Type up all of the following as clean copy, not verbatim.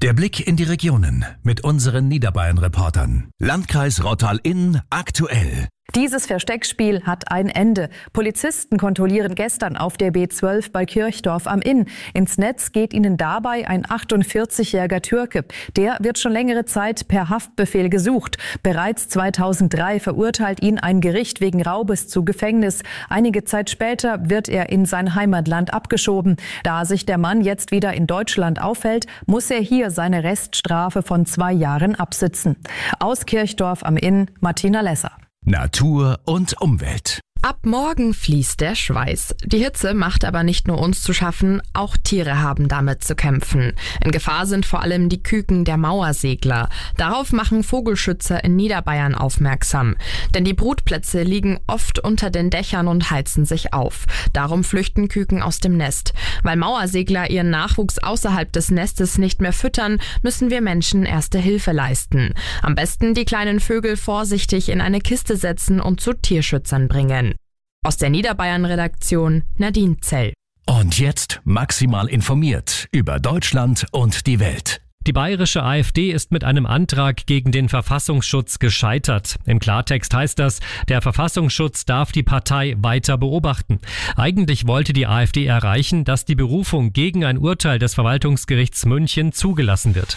Der Blick in die Regionen mit unseren Niederbayern-Reportern. Landkreis Rottal-Inn aktuell. Dieses Versteckspiel hat ein Ende. Polizisten kontrollieren gestern auf der B12 bei Kirchdorf am Inn. Ins Netz geht ihnen dabei ein 48-jähriger Türke. Der wird schon längere Zeit per Haftbefehl gesucht. Bereits 2003 verurteilt ihn ein Gericht wegen Raubes zu Gefängnis. Einige Zeit später wird er in sein Heimatland abgeschoben. Da sich der Mann jetzt wieder in Deutschland aufhält, muss er hier seine Reststrafe von 2 Jahren absitzen. Aus Kirchdorf am Inn, Martina Lesser. Natur und Umwelt. Ab morgen fließt der Schweiß. Die Hitze macht aber nicht nur uns zu schaffen, auch Tiere haben damit zu kämpfen. In Gefahr sind vor allem die Küken der Mauersegler. Darauf machen Vogelschützer in Niederbayern aufmerksam. Denn die Brutplätze liegen oft unter den Dächern und heizen sich auf. Darum flüchten Küken aus dem Nest. Weil Mauersegler ihren Nachwuchs außerhalb des Nestes nicht mehr füttern, müssen wir Menschen erste Hilfe leisten. Am besten die kleinen Vögel vorsichtig in eine Kiste setzen und zu Tierschützern bringen. Aus der Niederbayern-Redaktion Nadine Zell. Und jetzt maximal informiert über Deutschland und die Welt. Die bayerische AfD ist mit einem Antrag gegen den Verfassungsschutz gescheitert. Im Klartext heißt das, der Verfassungsschutz darf die Partei weiter beobachten. Eigentlich wollte die AfD erreichen, dass die Berufung gegen ein Urteil des Verwaltungsgerichts München zugelassen wird.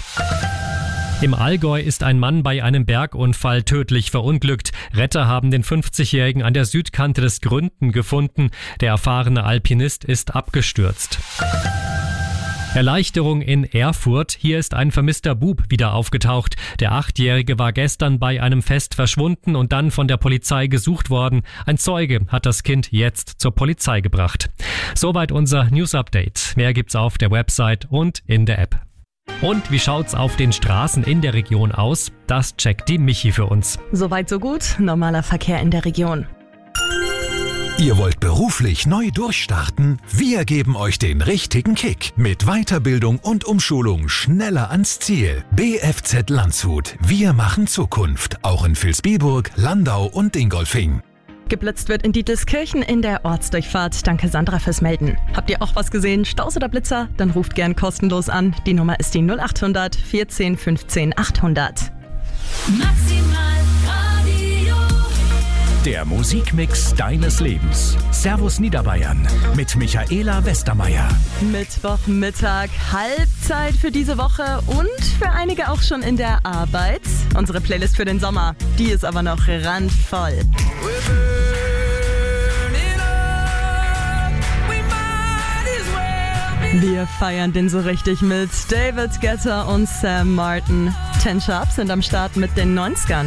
Im Allgäu ist ein Mann bei einem Bergunfall tödlich verunglückt. Retter haben den 50-Jährigen an der Südkante des Gründen gefunden. Der erfahrene Alpinist ist abgestürzt. Erleichterung in Erfurt. Hier ist ein vermisster Bub wieder aufgetaucht. Der 8-Jährige war gestern bei einem Fest verschwunden und dann von der Polizei gesucht worden. Ein Zeuge hat das Kind jetzt zur Polizei gebracht. Soweit unser News-Update. Mehr gibt's auf der Website und in der App. Und wie schaut's auf den Straßen in der Region aus? Das checkt die Michi für uns. Soweit so gut. Normaler Verkehr in der Region. Ihr wollt beruflich neu durchstarten? Wir geben euch den richtigen Kick. Mit Weiterbildung und Umschulung schneller ans Ziel. BFZ Landshut. Wir machen Zukunft. Auch in Vilsbiburg, Landau und Dingolfing. Geblitzt wird in Dietleskirchen in der Ortsdurchfahrt. Danke Sandra fürs Melden. Habt ihr auch was gesehen? Staus oder Blitzer? Dann ruft gern kostenlos an. Die Nummer ist die 0800 14 15 800. Maximal Radio. Der Musikmix deines Lebens. Servus Niederbayern mit Michaela Westermeier. Mittwochmittag, Halbzeit für diese Woche und für einige auch schon in der Arbeit. Unsere Playlist für den Sommer, die ist aber noch randvoll. Wir feiern den so richtig mit David Guetta und Sam Martin. 10 Sharp sind am Start mit den 90ern.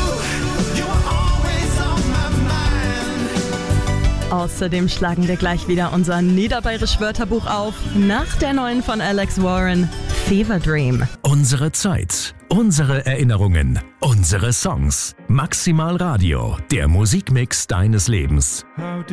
Außerdem schlagen wir gleich wieder unser Niederbayerisch Wörterbuch auf. Nach der neuen von Alex Warren, Fever Dream. Unsere Zeit, unsere Erinnerungen, unsere Songs. Maximal Radio, der Musikmix deines Lebens.